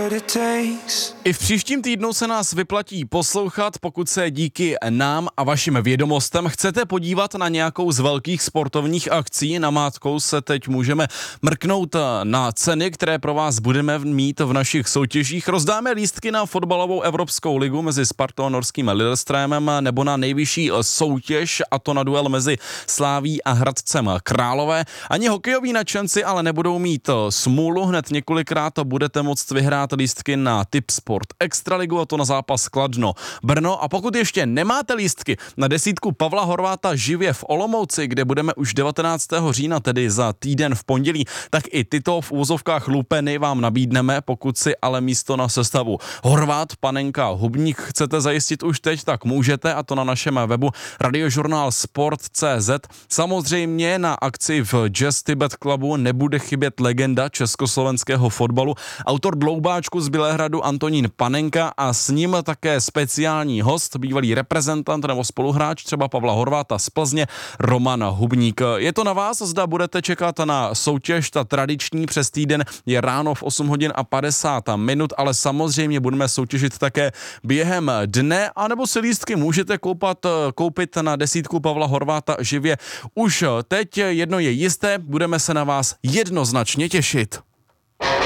I v příštím týdnu se nás vyplatí poslouchat, pokud se díky nám a vašim vědomostem chcete podívat na nějakou z velkých sportovních akcí. Namátkou se teď můžeme mrknout na ceny, které pro vás budeme mít v našich soutěžích. Rozdáme lístky na fotbalovou Evropskou ligu mezi Spartou a norským Lillestrømem nebo na nejvyšší soutěž, a to na duel mezi Sláví a Hradcem Králové. Ani hokejoví nadšenci ale nebudou mít smůlu, hned několikrát budete moct vyhrát lístky na Tipsport Extraligu, a to na zápas Kladno Brno. A pokud ještě nemáte lístky na desítku Pavla Horváta živě v Olomouci, kde budeme už 19. října, tedy za týden v pondělí, tak i tyto v úvozovkách lupeny vám nabídneme. Pokud si ale místo na sestavu Horvát, Panenka, Hubník chcete zajistit už teď, tak můžete, a to na našem webu radiožurnál Sport.cz. Samozřejmě na akci v Jazz Tibet Clubu nebude chybět legenda československého fotbalu, autor dloubáčku z Bělehradu Antonín Panenka, a s ním také speciální host, bývalý reprezentant nebo spoluhráč třeba Pavla Horváta z Plzně, Roman Hubník. Je to na vás, zda budete čekat na soutěž. Ta tradiční přes týden je ráno v 8 hodin a 50 minut, ale samozřejmě budeme soutěžit také během dne, anebo si lístky můžete koupit na desítku Pavla Horváta živě už teď. Jedno je jisté, budeme se na vás jednoznačně těšit.